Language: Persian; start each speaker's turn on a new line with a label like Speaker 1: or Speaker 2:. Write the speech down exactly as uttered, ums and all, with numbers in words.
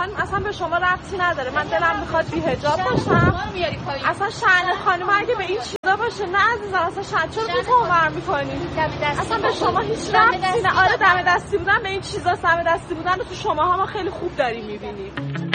Speaker 1: اصلا اصلا به شما ربطی نداره. من دلم میخواد بی حجاب باشم. اصلا شأن خانم اگه به این چیزا باشه نه عزیزم، اصلا شأن چرا تو تومر میکنی؟ اصلا به شما هیچ ربطی نه. آره دم دستی بودن به این چیزا، دم دستی بودن رو تو شماها ما خیلی خوب داریم میبینیم.